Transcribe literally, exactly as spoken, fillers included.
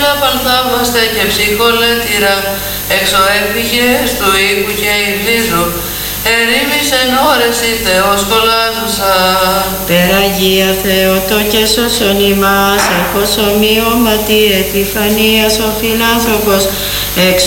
Άγγελα πανθαύμαστε και ψυχολέτηρα, εξωέφυγε του οίκου και ηλίζου, ερήμης εν όρεση Θεός κολάζουσα. Περαγία Θεότο και σώσον ημάς, εφόσον μειώματι επιφανίας ο φιλάνθρωπος, εξ